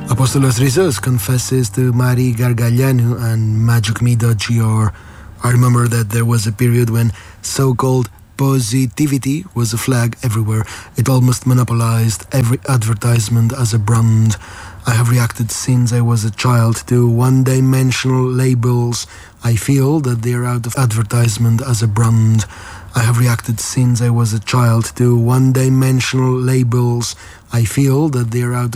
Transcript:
Apostolos Rizos confesses to Mari Gargaglianu and Majukmi.gr. I remember that there was a period when so-called positivity was a flag everywhere. It almost monopolized every advertisement as a brand. I have reacted since I was a child to one-dimensional labels. I feel that they are out of advertisement as a brand. I have reacted since I was a child to one-dimensional labels. I feel that they are out of